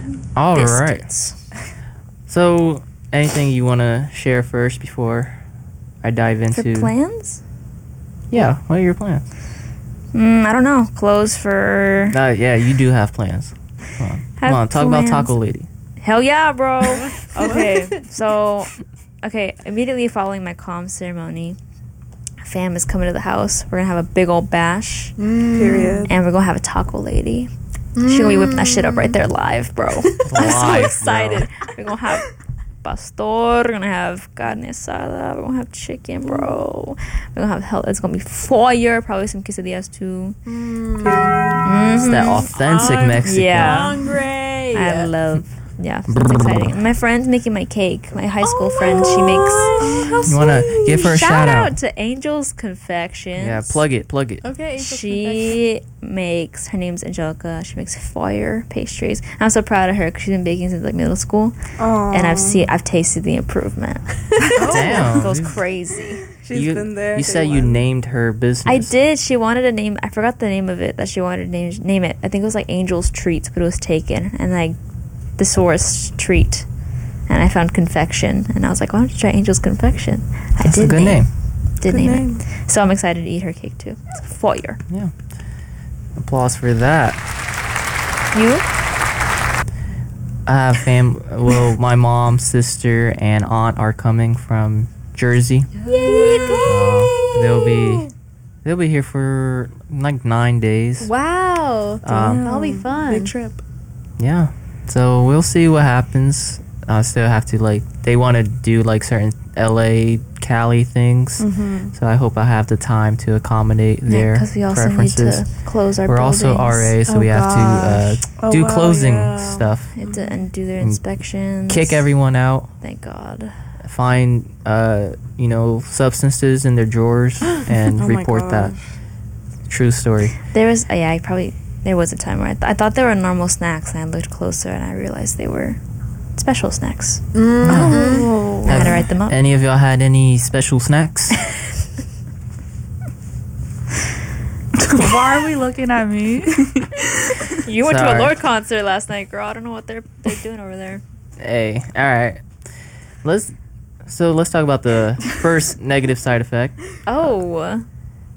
All right. distance. So, anything you want to share first before I dive into... For plans? Yeah, what are your plans? I don't know. Clothes for... Yeah, you do have plans. Come on, talk about Taco Lady. Hell yeah, bro. Okay, so... Okay, immediately following my comm ceremony, fam is coming to the house. We're gonna have a big old bash. Period. And we're gonna have a Taco Lady. She's gonna be whipping that shit up right there live, bro. I'm so excited. We're gonna have pastor, we're gonna have carne asada, we're gonna have chicken, bro. We're gonna have it's gonna be fire, probably some quesadillas too. It's that authentic Mexican. Yeah. Hungry. I love. Yeah, so it's exciting. And my friend's making my cake. My high school friend, she makes. You want to give her a shout out? To Angel's Confections. Yeah, plug it. Okay. She makes, her name's Angelica. She makes fire pastries. I'm so proud of her because she's been baking since like middle school. And I've tasted the improvement. Damn. It goes crazy. She's been there. You said you named her business. I did. She wanted a name. I forgot the name of it that she wanted to name it. I think it was like Angel's Treats, but it was taken. And like Thesaurus Treat. And I found Confection. And I was like, why don't you try Angel's Confection? That's a good name. Did name it. So I'm excited to eat her cake too. It's fire. Yeah. Applause for that. You? I have my mom, sister, and aunt are coming from Jersey. Yay! They'll be here for like 9 days. Wow. That'll be fun. Big trip. Yeah. So we'll see what happens. I still have to they want to do like certain LA, Cali things. So I hope I have the time to accommodate their because we also preferences. need to close our We're buildings. also RA, so we have to do closing stuff. And do their inspections. Kick everyone out. Thank God. Find substances in their drawers and report that. True story. There was there was a time where I thought they were normal snacks, and I looked closer and I realized they were special snacks. I had to write them up. Any of y'all had any special snacks? Why are we looking at me? You went to a Lorde concert last night, girl. I don't know what they're doing over there. Hey, all right. Let's talk about the first negative side effect. Oh.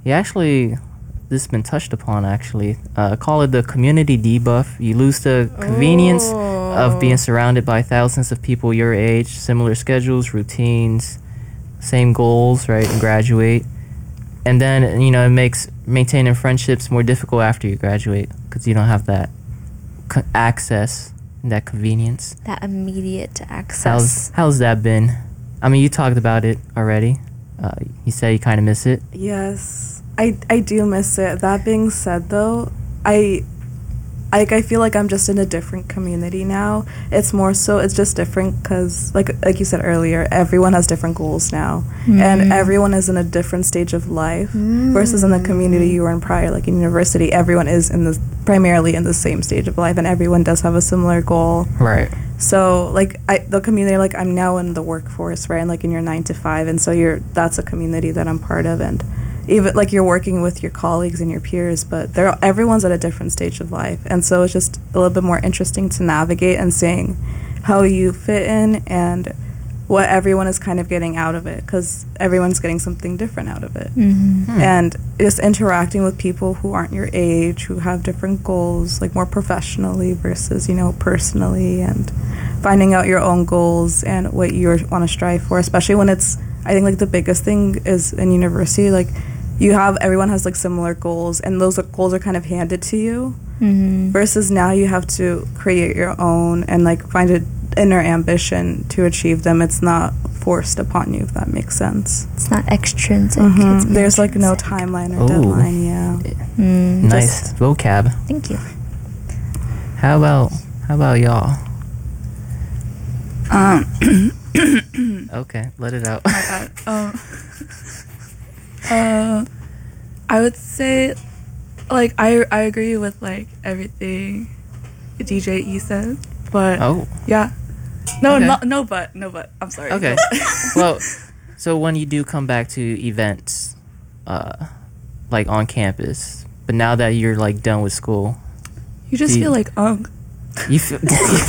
This has been touched upon, actually. Call it the community debuff. You lose the convenience of being surrounded by thousands of people your age, similar schedules, routines, same goals, right, and graduate. And then, it makes maintaining friendships more difficult after you graduate because you don't have that access, that convenience. That immediate access. How's that been? I mean, you talked about it already. You said you kind of miss it. Yes. I do miss it. That being said, though, I feel like I'm just in a different community now. It's more so, it's just different because, like you said earlier, everyone has different goals now. And everyone is in a different stage of life versus in the community you were in prior, like in university, everyone is primarily in the same stage of life and everyone does have a similar goal. Right. So, the community, I'm now in the workforce, right? And, in your 9 to 5, and so that's a community that I'm part of, and even, you're working with your colleagues and your peers, but everyone's at a different stage of life, and so it's just a little bit more interesting to navigate and seeing how you fit in and what everyone is kind of getting out of it, because everyone's getting something different out of it. And just interacting with people who aren't your age, who have different goals, more professionally versus, personally, and finding out your own goals and what you want to strive for, especially when I think, the biggest thing is in university, everyone has, similar goals, and those goals are kind of handed to you, versus now you have to create your own and, find an inner ambition to achieve them. It's not forced upon you, if that makes sense. It's not extrinsic. It's There's, intrinsic. no timeline or deadline, yeah. Nice vocab. Thank you. How about y'all? Okay, let it out. I would say, I agree with everything DJ E said, but yeah, no, but I'm sorry. Okay. Well, so when you do come back to events, on campus, but now that you're done with school, you just feel like you feel